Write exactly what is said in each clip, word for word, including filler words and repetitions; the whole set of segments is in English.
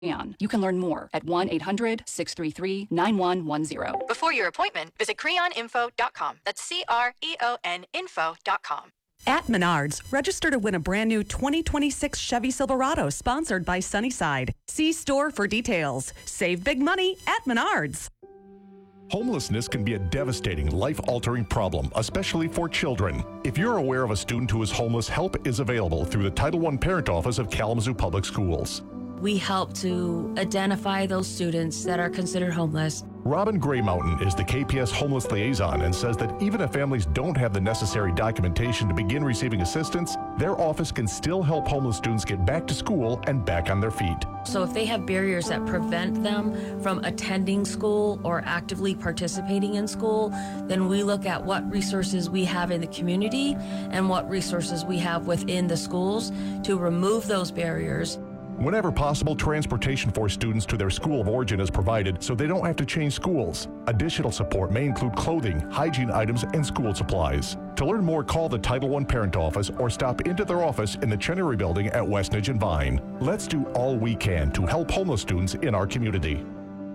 You can learn more at one eight hundred six three three nine one one zero. Before your appointment, visit creon info dot com. That's C R E O N info dot com. At Menards, register to win a brand new twenty twenty-six Chevy Silverado sponsored by Sunnyside. See store for details. Save big money at Menards. Homelessness can be a devastating, life-altering problem, especially for children. If you're aware of a student who is homeless, help is available through the Title one Parent Office of Kalamazoo Public Schools. We help to identify those students that are considered homeless. Robin Gray Mountain is the K P S homeless liaison and says that even if families don't have the necessary documentation to begin receiving assistance, their office can still help homeless students get back to school and back on their feet. So if they have barriers that prevent them from attending school or actively participating in school, then we look at what resources we have in the community and what resources we have within the schools to remove those barriers. Whenever possible, transportation for students to their school of origin is provided so they don't have to change schools. Additional support may include clothing, hygiene items, and school supplies. To learn more, call the Title one Parent Office or stop into their office in the Chenery Building at Westnedge and Vine. Let's do all we can to help homeless students in our community.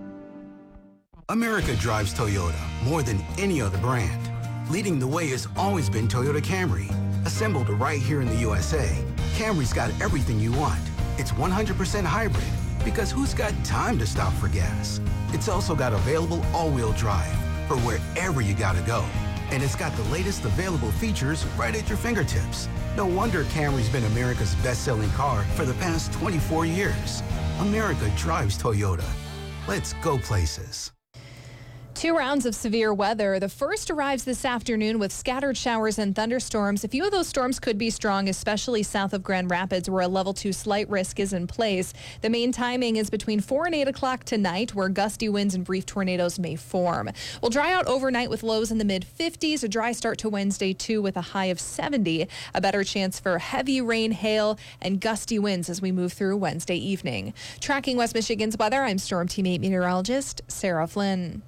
America drives Toyota more than any other brand. Leading the way has always been Toyota Camry. Assembled right here in the U S A, Camry's got everything you want. It's one hundred percent hybrid, because who's got time to stop for gas? It's also got available all-wheel drive for wherever you gotta go. And it's got the latest available features right at your fingertips. No wonder Camry's been America's best-selling car for the past twenty-four years. America drives Toyota. Let's go places. Two rounds of severe weather. The first arrives this afternoon with scattered showers and thunderstorms. A few of those storms could be strong, especially south of Grand Rapids, where a level two slight risk is in place. The main timing is between four and eight o'clock tonight, where gusty winds and brief tornadoes may form. We'll dry out overnight with lows in the mid fifties. A dry start to Wednesday, too, with a high of seventy. A better chance for heavy rain, hail, and gusty winds as we move through Wednesday evening. Tracking West Michigan's weather, I'm Storm Team eight meteorologist Sarah Flynn.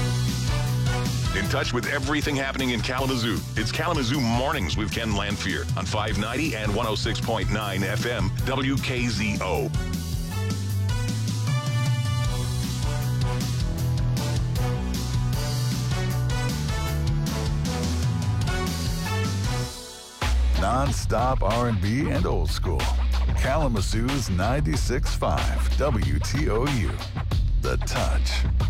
In touch with everything happening in Kalamazoo. It's Kalamazoo Mornings with Ken Lanfear on five ninety and one oh six point nine F M W K Z O. Non-stop R and B and old school. Kalamazoo's ninety-six point five W T O U. The Touch.